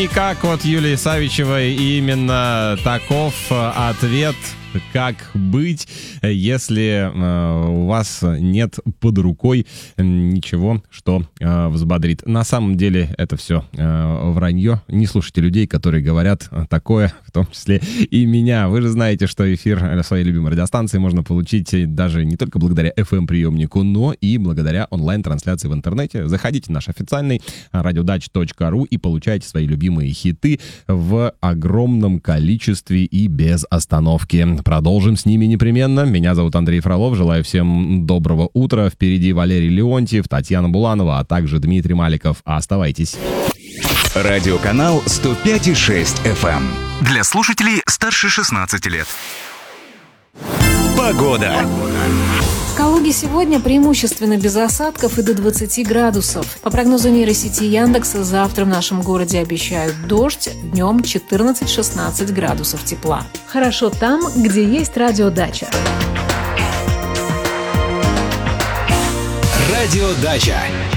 никак от Юлии Савичевой. И именно таков ответ. Как быть, если у вас нет под рукой ничего, что взбодрит? На самом деле это все вранье. Не слушайте людей, которые говорят такое, в том числе и меня. Вы же знаете, что эфир своей любимой радиостанции можно получить даже не только благодаря FM-приемнику, но и благодаря онлайн-трансляции в интернете. Заходите на наш официальный radiodacha.ru и получайте свои любимые хиты в огромном количестве и без остановки. Продолжим с ними непременно. Меня зовут Андрей Фролов. Желаю всем доброго утра. Впереди Валерий Леонтьев, Татьяна Буланова, а также Дмитрий Маликов. Оставайтесь. Радиоканал 105,6 FM. Для слушателей старше 16 лет. Погода. В Калуге сегодня преимущественно без осадков и до 20 градусов. По прогнозу нейросети Яндекса, завтра в нашем городе обещают дождь, днем 14-16 градусов тепла. Хорошо там, где есть радиодача. Радиодача.